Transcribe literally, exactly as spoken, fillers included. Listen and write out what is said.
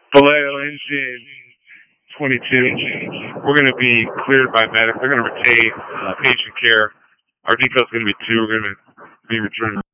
Vallejo engine twenty-two. We're going to be cleared by medic. They're going to retain uh, patient care. Our detail's going to be two. We're going to be returning.